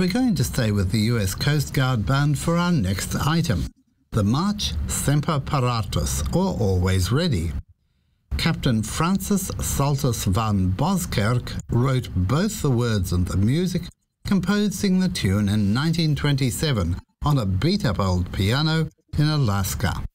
we're going to stay with the US Coast Guard Band for our next item, the March Semper Paratus, or Always Ready. Captain Francis Saltus van Boskerk wrote both the words and the music, composing the tune in 1927 on a beat-up old piano in Alaska.